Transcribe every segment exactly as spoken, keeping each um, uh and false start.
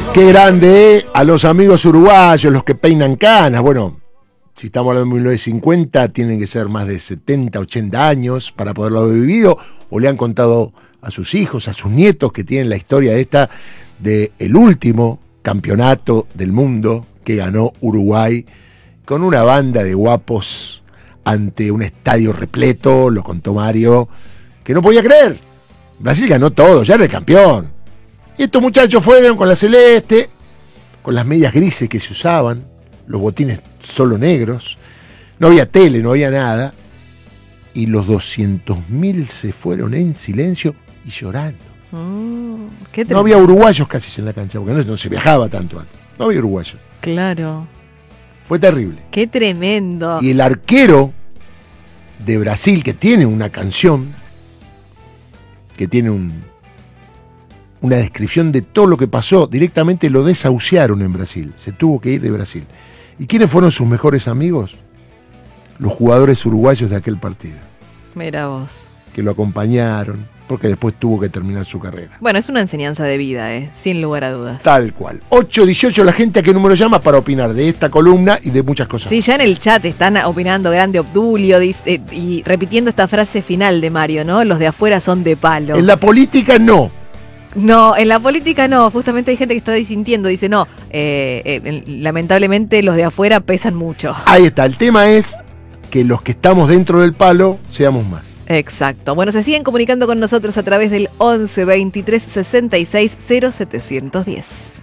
Qué grande, ¿eh? A los amigos uruguayos, los que peinan canas. Bueno, si estamos hablando de mil novecientos cincuenta, tienen que ser más de setenta, ochenta años para poderlo haber vivido, o le han contado a sus hijos, a sus nietos, que tienen la historia esta de el último campeonato del mundo que ganó Uruguay con una banda de guapos ante un estadio repleto, lo contó Mario, que no podía creer. Brasil ganó todo, ya era el campeón. Y estos muchachos fueron con la celeste, con las medias grises que se usaban, los botines solo negros, no había tele, no había nada, y los doscientos mil se fueron en silencio y llorando. Mm, qué no había uruguayos casi en la cancha, porque no, no se viajaba tanto antes, no había uruguayos. Claro. Fue terrible. Qué tremendo. Y el arquero de Brasil, que tiene una canción, que tiene un... una descripción de todo lo que pasó, directamente lo desahuciaron en Brasil, se tuvo que ir de Brasil. ¿Y quiénes fueron sus mejores amigos? Los jugadores uruguayos de aquel partido. Mira vos. Que lo acompañaron, porque después tuvo que terminar su carrera. Bueno, es una enseñanza de vida, ¿eh? Sin lugar a dudas. Tal cual. ocho dieciocho, la gente a qué número llama para opinar de esta columna y de muchas cosas. Sí, ya en el chat están opinando grande Obdulio dice, eh, y repitiendo esta frase final de Mario, ¿no? Los de afuera son de palo. En la política no. No, en la política no, justamente hay gente que está disintiendo, dice no, eh, eh, lamentablemente los de afuera pesan mucho. Ahí está, el tema es que los que estamos dentro del palo seamos más. Exacto, bueno, se siguen comunicando con nosotros a través del once veintitrés sesenta y seis cero setecientos diez.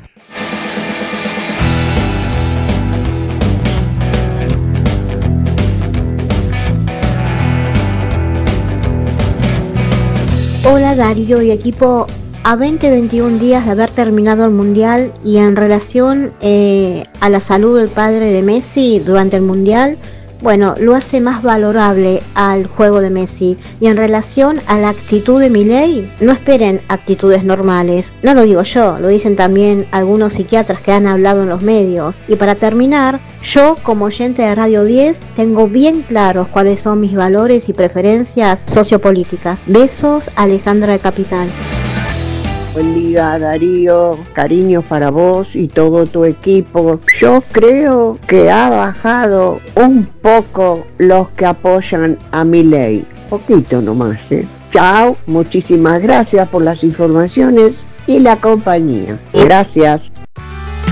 Hola Darío y equipo. A veinte, veintiún días de haber terminado el Mundial y en relación eh, a la salud del padre de Messi durante el Mundial, bueno, lo hace más valorable al juego de Messi. Y en relación a la actitud de Milei, no esperen actitudes normales. No lo digo yo, lo dicen también algunos psiquiatras que han hablado en los medios. Y para terminar, yo como oyente de Radio diez tengo bien claros cuáles son mis valores y preferencias sociopolíticas. Besos, Alejandra de Capital. Buen día Darío, cariños para vos y todo tu equipo. Yo creo que ha bajado un poco los que apoyan a Milei, poquito nomás, ¿eh? Chao, muchísimas gracias por las informaciones y la compañía. Gracias.